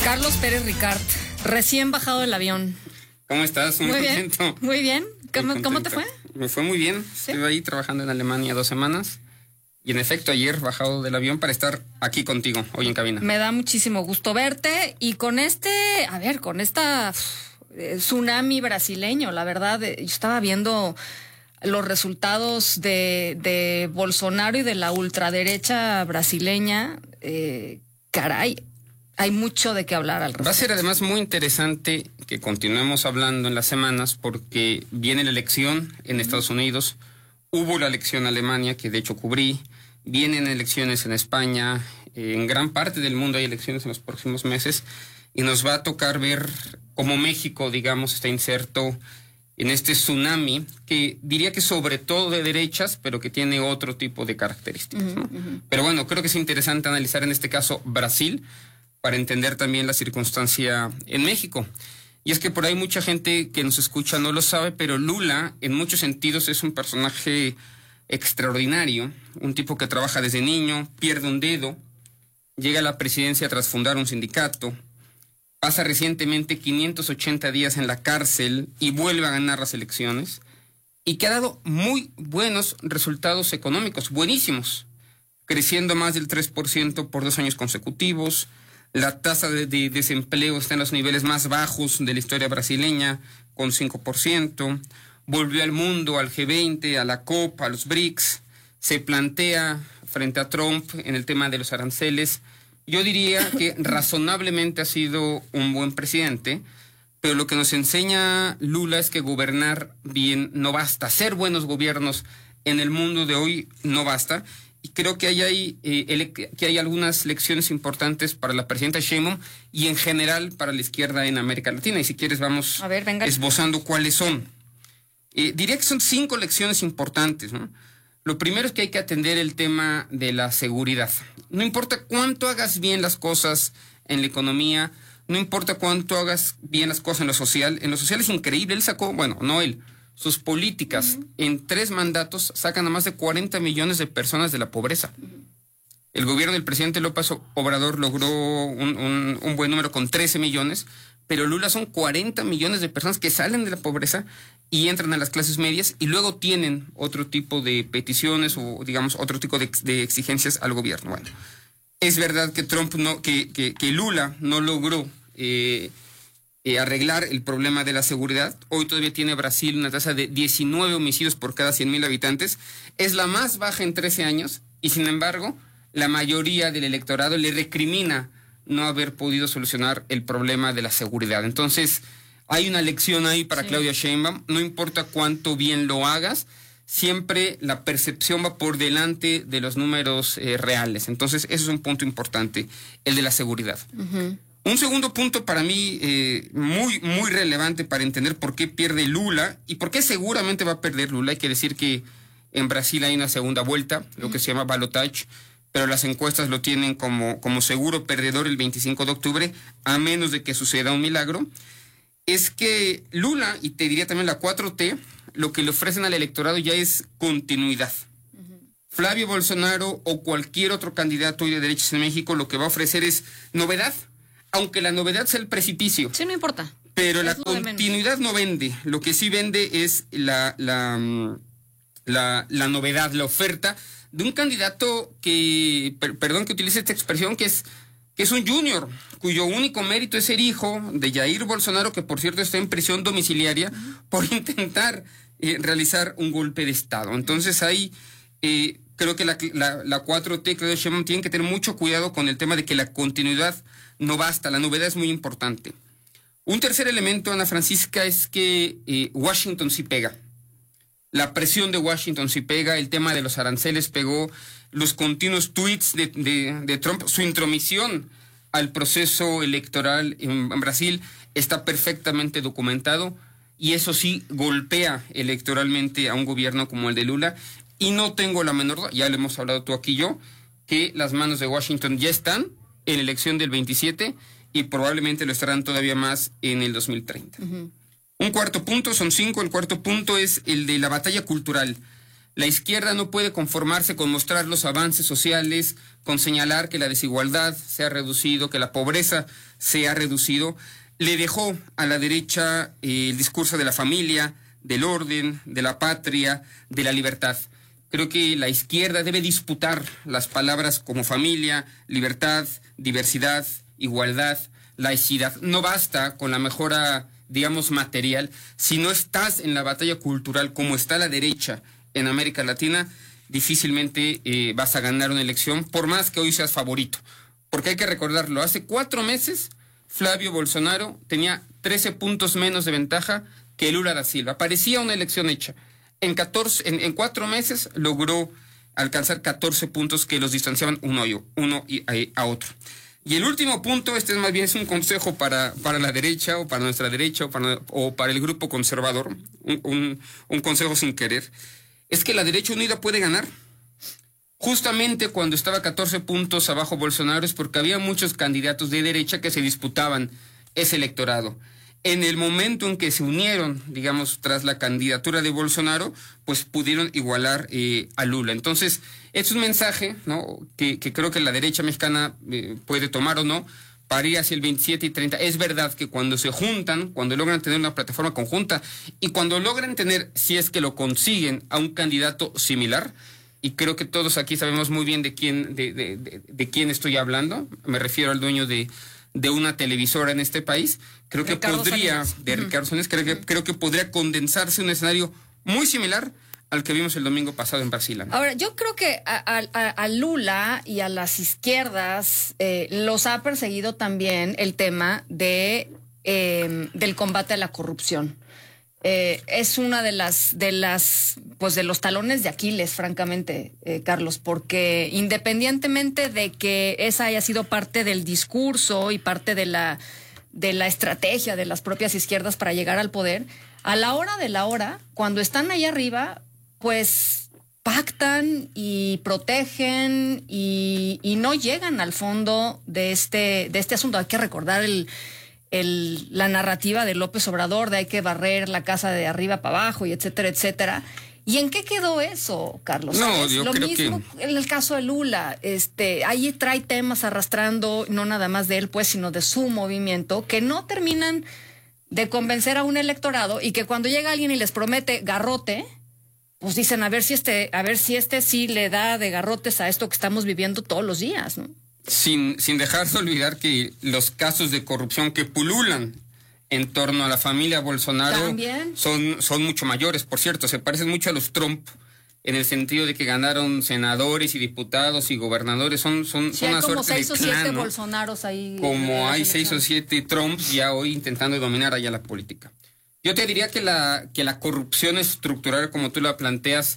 Carlos Pérez Ricard, recién bajado del avión. ¿Cómo estás? Muy bien, contento. muy bien. ¿Cómo te fue? Me fue muy bien. ¿Sí? Estuve ahí trabajando en Alemania 2 semanas. Y en efecto, ayer bajado del avión para estar aquí contigo, hoy en cabina. Me da muchísimo gusto verte. Y con esta tsunami brasileño, la verdad, yo estaba viendo los resultados de Bolsonaro y de la ultraderecha brasileña. Caray, hay mucho de qué hablar al respecto. Va a ser además muy interesante que continuemos hablando en las semanas porque viene la elección en Estados Unidos, hubo la elección en Alemania, que de hecho cubrí, vienen elecciones en España, en gran parte del mundo hay elecciones en los próximos meses y nos va a tocar ver cómo México, digamos, está inserto en este tsunami que diría que sobre todo de derechas, pero que tiene otro tipo de características, ¿no? Pero bueno, creo que es interesante analizar en este caso Brasil para entender también la circunstancia en México. Y es que por ahí mucha gente que nos escucha no lo sabe, pero Lula en muchos sentidos es un personaje extraordinario, un tipo que trabaja desde niño, pierde un dedo, llega a la presidencia tras fundar un sindicato, pasa recientemente 580 días en la cárcel y vuelve a ganar las elecciones, y que ha dado muy buenos resultados económicos, buenísimos, creciendo más del 3% por 2 años consecutivos. La tasa de desempleo está en los niveles más bajos de la historia brasileña, con 5%. Volvió al mundo, al G20, a la COP, a los BRICS. Se plantea frente a Trump en el tema de los aranceles. Yo diría que razonablemente ha sido un buen presidente, pero lo que nos enseña Lula es que gobernar bien no basta. Hacer buenos gobiernos en el mundo de hoy no basta. Y creo que hay algunas lecciones importantes para la presidenta Sheinbaum y en general para la izquierda en América Latina. Y si quieres vamos esbozando cuáles son. Diría que son 5 lecciones importantes, ¿no? Lo primero es que hay que atender el tema de la seguridad. No importa cuánto hagas bien las cosas en la economía, no importa cuánto hagas bien las cosas en lo social. En lo social es increíble. Él sacó, bueno, no él, sus políticas en 3 mandatos sacan a más de 40 millones de personas de la pobreza. El gobierno del presidente López Obrador logró un buen número con 13 millones, pero Lula son 40 millones de personas que salen de la pobreza y entran a las clases medias y luego tienen otro tipo de peticiones o, digamos, otro tipo de exigencias al gobierno. Bueno, es verdad que que Lula no logró arreglar el problema de la seguridad. Hoy todavía tiene Brasil una tasa de 19 homicidios por cada 100,000 habitantes. Es la más baja en 13 años y, sin embargo, la mayoría del electorado le recrimina no haber podido solucionar el problema de la seguridad. Entonces, hay una lección ahí para Claudia Sheinbaum. No importa cuánto bien lo hagas, siempre la percepción va por delante de los números reales. Entonces, eso es un punto importante, el de la seguridad. Un segundo punto para mí muy, muy relevante para entender por qué pierde Lula y por qué seguramente va a perder Lula. Hay que decir que en Brasil hay una segunda vuelta, lo que se llama balotage, pero las encuestas lo tienen como seguro perdedor el 25 de octubre, a menos de que suceda un milagro. Es que Lula, y te diría también la 4T, lo que le ofrecen al electorado ya es continuidad. Flavio Bolsonaro o cualquier otro candidato hoy de derechas en México lo que va a ofrecer es novedad, aunque la novedad sea el precipicio. Sí, no importa. Pero la continuidad no vende. Lo que sí vende es la novedad, la oferta de un candidato que, perdón que utilice esta expresión, que es un junior, cuyo único mérito es ser hijo de Jair Bolsonaro, que por cierto está en prisión domiciliaria por intentar realizar un golpe de Estado. Entonces ahí creo que la 4T, Claudia Sheinbaum, tienen que tener mucho cuidado con el tema de que la continuidad no basta, la novedad es muy importante. Un tercer elemento, Ana Francisca, es que Washington sí pega. La presión de Washington sí pega, el tema de los aranceles pegó, los continuos tweets de Trump, su intromisión al proceso electoral en Brasil está perfectamente documentado y eso sí golpea electoralmente a un gobierno como el de Lula. Y no tengo la menor duda, ya lo hemos hablado tú aquí y yo, que las manos de Washington ya están en la elección del 27 y probablemente lo estarán todavía más en el 2030. Un cuarto punto, son 5, el cuarto punto es el de la batalla cultural. La izquierda no puede conformarse con mostrar los avances sociales, con señalar que la desigualdad se ha reducido, que la pobreza se ha reducido. Le dejó a la derecha el discurso de la familia, del orden, de la patria, de la libertad. Creo que la izquierda debe disputar las palabras como familia, libertad, diversidad, igualdad, laicidad. No basta con la mejora, digamos, material. Si no estás en la batalla cultural como está la derecha en América Latina, difícilmente vas a ganar una elección, por más que hoy seas favorito. Porque hay que recordarlo, hace 4 meses Flavio Bolsonaro tenía 13 puntos menos de ventaja que Lula da Silva. Parecía una elección hecha. En 4 meses logró alcanzar 14 puntos que los distanciaban uno a otro. Y el último punto, este es más bien un consejo para la derecha o para nuestra derecha o para el grupo conservador, un consejo sin querer, es que la derecha unida puede ganar. Justamente cuando estaba 14 puntos abajo Bolsonaro es porque había muchos candidatos de derecha que se disputaban ese electorado. En el momento en que se unieron, digamos, tras la candidatura de Bolsonaro, pues pudieron igualar a Lula. Entonces, es un mensaje, ¿no?, que creo que la derecha mexicana puede tomar o no, para ir hacia el 27 y 30. Es verdad que cuando se juntan, cuando logran tener una plataforma conjunta y cuando logran tener, si es que lo consiguen, a un candidato similar, y creo que todos aquí sabemos muy bien de quién estoy hablando, me refiero al dueño de una televisora en este país, creo que podría, de Ricardo Salinas, creo que podría condensarse un escenario muy similar al que vimos el domingo pasado en Brasil. Ahora, yo creo que a Lula y a las izquierdas los ha perseguido también el tema del combate a la corrupción. Es una de los talones de Aquiles, francamente, Carlos, porque independientemente de que esa haya sido parte del discurso y parte de la estrategia de las propias izquierdas para llegar al poder, a la hora de la hora, cuando están ahí arriba, pues pactan y protegen y no llegan al fondo de este asunto. Hay que recordar la narrativa de López Obrador de hay que barrer la casa de arriba para abajo y etcétera, etcétera. ¿Y en qué quedó eso, Carlos? No, yo lo creo mismo que en el caso de Lula, ahí trae temas arrastrando, no nada más de él, pues, sino de su movimiento, que no terminan de convencer a un electorado y que cuando llega alguien y les promete garrote, pues dicen a ver si este sí le da de garrotes a esto que estamos viviendo todos los días, ¿no? Sin dejar de olvidar que los casos de corrupción que pululan en torno a la familia Bolsonaro son mucho mayores. Por cierto, se parecen mucho a los Trump en el sentido de que ganaron senadores y diputados y gobernadores. Son una suerte de clan, ¿no? Hay como 6 o 7 Bolsonaros ahí. Como hay 6 o 7 Trumps ya hoy intentando dominar allá la política. Yo te diría que la corrupción estructural, como tú la planteas,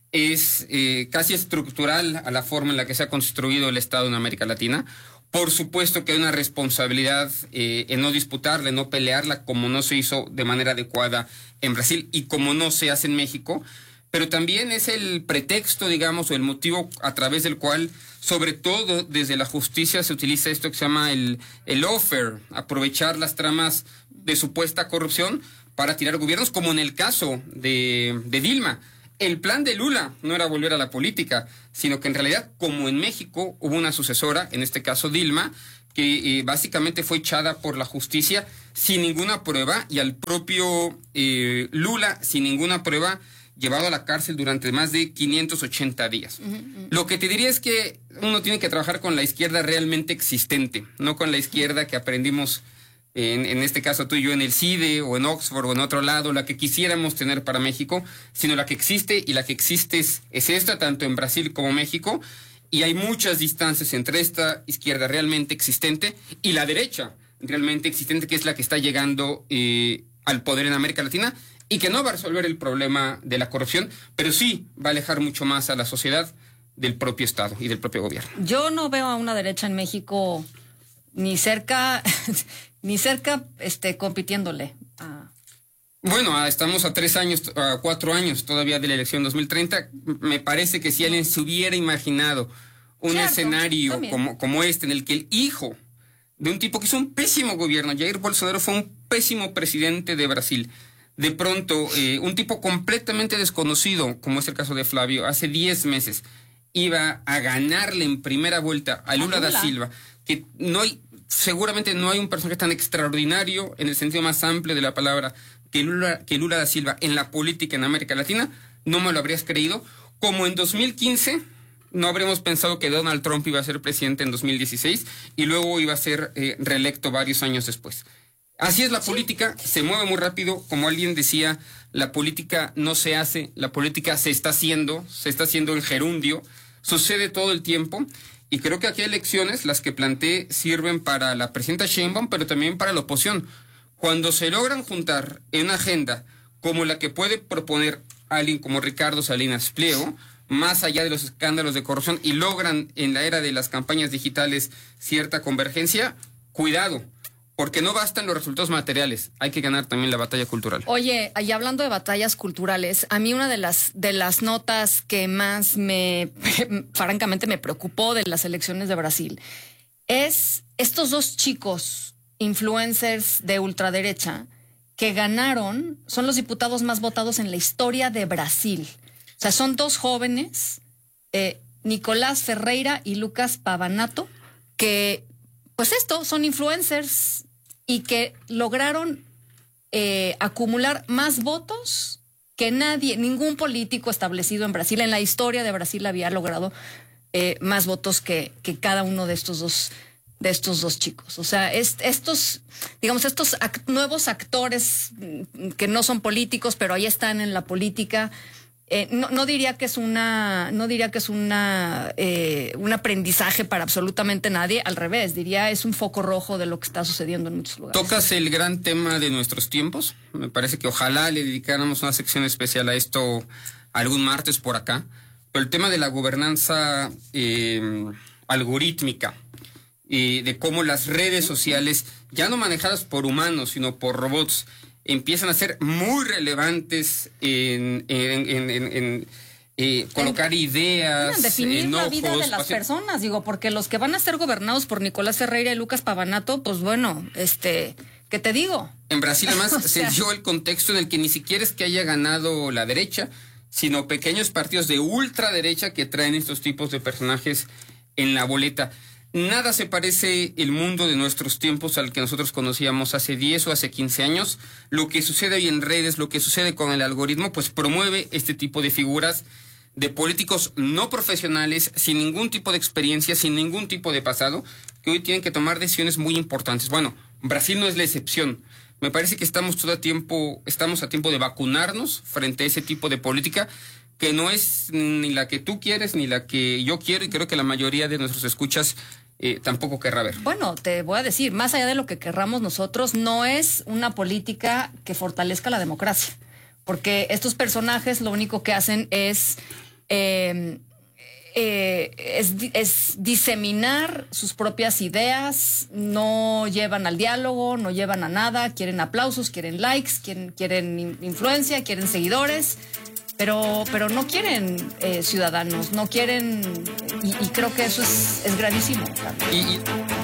es casi estructural a la forma en la que se ha construido el Estado en América Latina. Por supuesto que hay una responsabilidad en no disputarla, en no pelearla, como no se hizo de manera adecuada en Brasil y como no se hace en México, pero también es el pretexto, digamos, o el motivo a través del cual, sobre todo desde la justicia, se utiliza esto que se llama el lawfare, aprovechar las tramas de supuesta corrupción para tirar gobiernos, como en el caso de Dilma. El plan de Lula no era volver a la política, sino que en realidad, como en México, hubo una sucesora, en este caso Dilma, que básicamente fue echada por la justicia sin ninguna prueba, y al propio Lula, sin ninguna prueba, llevado a la cárcel durante más de 580 días. Lo que te diría es que uno tiene que trabajar con la izquierda realmente existente, no con la izquierda que aprendimos en este caso tú y yo en el CIDE o en Oxford o en otro lado, la que quisiéramos tener para México, sino la que existe, y la que existe es esta, tanto en Brasil como México, y hay muchas distancias entre esta izquierda realmente existente y la derecha realmente existente, que es la que está llegando al poder en América Latina y que no va a resolver el problema de la corrupción, pero sí va a alejar mucho más a la sociedad del propio Estado y del propio gobierno. Yo no veo a una derecha en México ni cerca compitiéndole. Bueno, estamos a 4 años todavía de la elección 2030. Me parece que si alguien se hubiera imaginado un escenario como este, en el que el hijo de un tipo que hizo un pésimo gobierno, Jair Bolsonaro, fue un pésimo presidente de Brasil, de pronto un tipo completamente desconocido, como es el caso de Flavio, hace 10 meses, iba a ganarle en primera vuelta a Lula da Silva, que seguramente no hay un personaje tan extraordinario en el sentido más amplio de la palabra que Lula da Silva en la política en América Latina, no me lo habrías creído, como en 2015 no habríamos pensado que Donald Trump iba a ser presidente en 2016 y luego iba a ser reelecto varios años después. Así es la política, se mueve muy rápido, como alguien decía, la política no se hace, la política se está haciendo en gerundio, sucede todo el tiempo, y creo que aquí hay elecciones, las que planteé, sirven para la presidenta Sheinbaum, pero también para la oposición. Cuando se logran juntar en una agenda como la que puede proponer alguien como Ricardo Salinas Pliego, más allá de los escándalos de corrupción, y logran en la era de las campañas digitales cierta convergencia, cuidado, porque no bastan los resultados materiales, hay que ganar también la batalla cultural. Oye, y hablando de batallas culturales, a mí una de las notas que más francamente me preocupó de las elecciones de Brasil es estos dos chicos influencers de ultraderecha que ganaron, son los diputados más votados en la historia de Brasil. O sea, son dos jóvenes, Nicolás Ferreira y Lucas Pavanato, que pues son influencers y que lograron acumular más votos que ningún político establecido en Brasil, en la historia de Brasil había logrado más votos que cada uno de estos dos chicos. O sea, estos nuevos actores que no son políticos, pero ahí están en la política. No diría que es un aprendizaje para absolutamente nadie, al revés, diría es un foco rojo de lo que está sucediendo en muchos lugares. Tocas el gran tema de nuestros tiempos, me parece que ojalá le dedicáramos una sección especial a esto algún martes por acá, pero el tema de la gobernanza algorítmica, de cómo las redes sociales, ya no manejadas por humanos, sino por robots, empiezan a ser muy relevantes en colocar ideas, en definir enojos, la vida de las personas, porque los que van a ser gobernados por Nicolás Ferreira y Lucas Pavanato, pues bueno, ¿qué te digo? En Brasil además se dio el contexto en el que ni siquiera es que haya ganado la derecha, sino pequeños partidos de ultraderecha que traen estos tipos de personajes en la boleta. Nada se parece el mundo de nuestros tiempos al que nosotros conocíamos hace 10 o hace 15 años. Lo que sucede hoy en redes, lo que sucede con el algoritmo, pues promueve este tipo de figuras de políticos no profesionales, sin ningún tipo de experiencia, sin ningún tipo de pasado, que hoy tienen que tomar decisiones muy importantes. Bueno, Brasil no es la excepción. Me parece que estamos a tiempo de vacunarnos frente a ese tipo de política que no es ni la que tú quieres ni la que yo quiero, y creo que la mayoría de nuestros escuchas tampoco querrá ver. Bueno, te voy a decir, más allá de lo que querramos nosotros, no es una política que fortalezca la democracia, porque estos personajes lo único que hacen es diseminar sus propias ideas, no llevan al diálogo, no llevan a nada, quieren aplausos, quieren likes, quieren influencia, quieren seguidores. Pero no quieren ciudadanos, no quieren, y creo que eso es gravísimo. Y